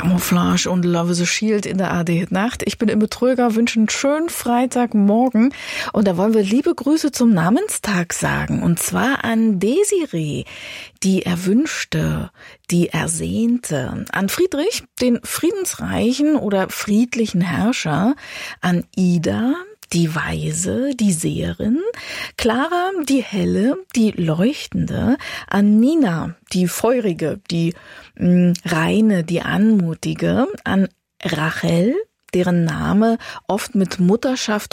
Camouflage und Love the Shield in der ARD Nacht. Ich bin Imme Tröger, wünsche einen schönen Freitagmorgen. Und da wollen wir liebe Grüße zum Namenstag sagen. Und zwar an Desiree, die Erwünschte, die Ersehnte. An Friedrich, den friedensreichen oder friedlichen Herrscher. An Ida, die Weise, die Seherin, Clara, die Helle, die Leuchtende, an Nina, die Feurige, die Reine, die Anmutige, an Rachel, deren Name oft mit Mutterschaft